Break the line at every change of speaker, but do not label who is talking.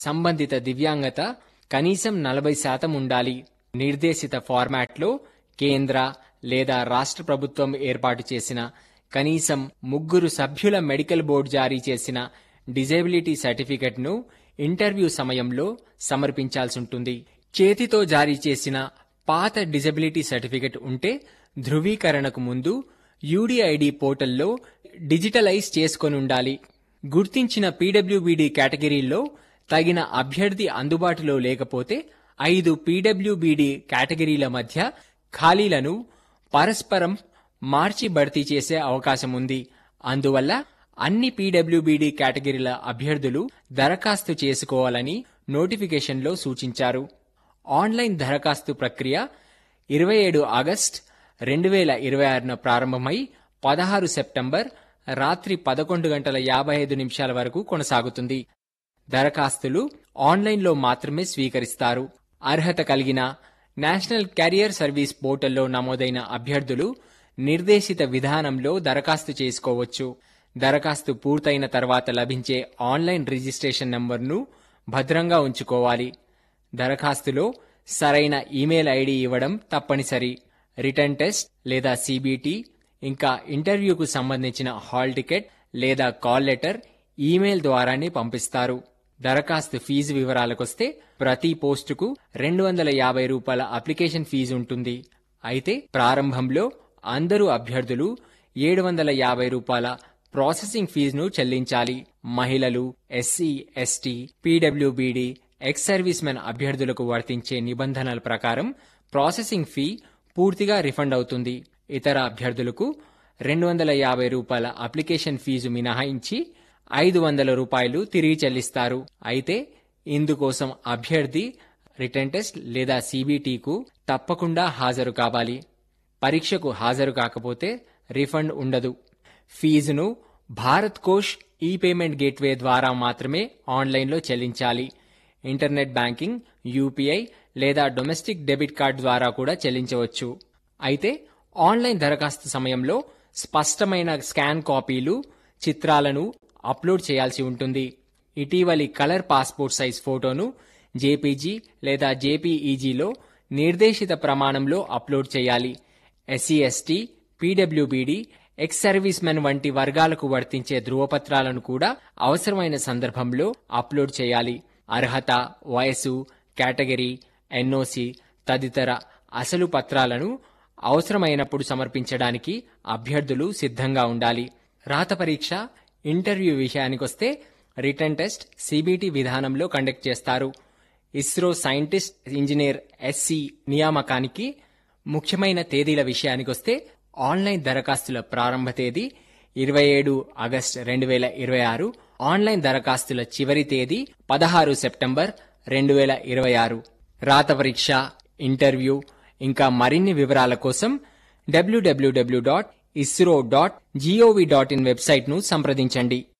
సంబంధిత దివ్యాంగత కనీసం 40% ఉండాలి. నిర్దేశిత ఫార్మాట్లో కేంద్ర లేదా రాష్ట్ర ప్రభుత్వం ఏర్పాటు చేసిన కనీసం 3 సభ్యుల మెడికల్ బోర్డు జారీ చేసిన డిజేబిలిటీ సర్టిఫికెట్ను ఇంటర్వ్యూ సమయంలో సమర్పించాల్సి ఉంటుంది. చేతితో జారీ చేసిన పాత డిజబిలిటీ సర్టిఫికెట్ ఉంటే ధృవీకరణకు ముందు యూడీఐడి పోర్టల్లో డిజిటలైజ్ చేసుకొని ఉండాలి. గుర్తించిన పీడబ్ల్యూబీడీ కేటగిరీల్లో తగిన అభ్యర్థి అందుబాటులో లేకపోతే 5 పీడబ్ల్యూబీడీ కేటగిరీల మధ్య ఖాళీలను పరస్పరం మార్చి భర్తీ చేసే అవకాశం ఉంది. అందువల్ల అన్ని పీడబ్ల్యూబీడీ కేటగిరీల అభ్యర్థులు దరఖాస్తు చేసుకోవాలని నోటిఫికేషన్లో సూచించారు. ఆన్లైన్ దరఖాస్తు ప్రక్రియ 27 ఆగస్టు 2026న ప్రారంభమై 16 సెప్టెంబర్ రాత్రి 11:55 వరకు కొనసాగుతుంది. దరఖాస్తులు ఆన్లైన్లో మాత్రమే స్వీకరిస్తారు. అర్హత కలిగిన నేషనల్ కెరియర్ సర్వీస్ పోర్టల్లో నమోదైన అభ్యర్థులు నిర్దేశిత విధానంలో దరఖాస్తు చేసుకోవచ్చు. దరఖాస్తు పూర్తయిన తర్వాత లభించే ఆన్లైన్ రిజిస్ట్రేషన్ నంబర్ను భద్రంగా ఉంచుకోవాలి. దరఖాస్తులో సరైన ఈమెయిల్ ఐడి ఇవ్వడం తప్పనిసరి. రిటర్న్ టెస్ట్ లేదా సిబిటి ఇంకా ఇంటర్వ్యూకు సంబంధించిన హాల్ టికెట్ లేదా కాల్ లెటర్ ఈమెయిల్ ద్వారానే పంపిస్తారు. దరఖాస్తు ఫీజు వివరాలకొస్తే ప్రతి పోస్టుకు ₹250 అప్లికేషన్ ఫీజు ఉంటుంది. అయితే ప్రారంభంలో అందరూ అభ్యర్థులు ₹750 ప్రాసెసింగ్ ఫీజును చెల్లించాలి. మహిళలు, SC, ST, PWBD, ex service men అభ్యర్థులకు వర్తించే నిబంధనల ప్రకారం ప్రాసెసింగ్ ఫీ పూర్తిగా రిఫండ్ అవుతుంది. ఇతర అభ్యర్థులకు ₹250 అప్లికేషన్ ఫీజు మినహాయించి ₹500 తిరిగి చెల్లిస్తారు. అయితే ఇందుకోసం అభ్యర్థి రిటర్న్ టెస్ట్ లేదా సిబిటికు తప్పకుండా హాజరు కావాలి. పరీక్షకు హాజరు కాకపోతే రిఫండ్ ఉండదు. ఫీజును భారత్ కోష్ ఈ పేమెంట్ గేట్వే ద్వారా మాత్రమే ఆన్లైన్లో చెల్లించాలి. ఇంటర్నెట్ బ్యాంకింగ్, యూపీఐ లేదా డొమెస్టిక్ డెబిట్ కార్డ్ ద్వారా కూడా చెల్లించవచ్చు. అయితే ఆన్లైన్ దరఖాస్తు సమయంలో స్పష్టమైన స్కాన్ కాపీలు, చిత్రాలను అప్లోడ్ చేయాల్సి ఉంటుంది. ఇటీవలి కలర్ పాస్పోర్ట్ సైజ్ ఫోటోను జేపీజీ లేదా జేపీఈజీలో నిర్దేశిత ప్రమాణంలో అప్లోడ్ చేయాలి. SC, ST, PWBD, ex service men వంటి వర్గాలకు వర్తించే ధృవపత్రాలను కూడా అవసరమైన సందర్భంలో అప్లోడ్ చేయాలి. అర్హత, వయసు, కేటగిరీ, ఎన్ఓసి తదితర అసలు పత్రాలను అవసరమైనప్పుడు సమర్పించడానికి అభ్యర్థులు సిద్ధంగా ఉండాలి. రాత పరీక్ష, ఇంటర్వ్యూ విషయానికొస్తే రిటర్న్ టెస్ట్ సిబిటి విధానంలో కండక్ట్ చేస్తారు. ఇస్రో సైంటిస్ట్ ఇంజనీర్ ఎస్సీ నియామకానికి ముఖ్యమైన తేదీల విషయానికొస్తే ఆన్లైన్ దరఖాస్తుల ప్రారంభ తేదీ 27 ఆగస్టు 2026, ఆన్లైన్ దరఖాస్తుల చివరి తేదీ 16 సెప్టెంబర్ 2026. రాత పరీక్ష, ఇంటర్వ్యూ ఇంకా మరిన్ని వివరాల కోసం www.isro.gov.in వెబ్సైట్ను సంప్రదించండి.